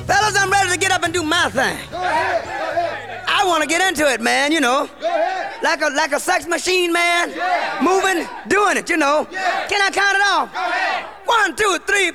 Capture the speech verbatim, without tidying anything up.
Fellas, I'm ready to get up and do my thing. Go ahead, go ahead. I want to get into it, man, you know. Go ahead. Like a like a sex machine, man. Yeah. Moving, doing it, you know. Yeah. Can I count it off? Go ahead. One, two, three,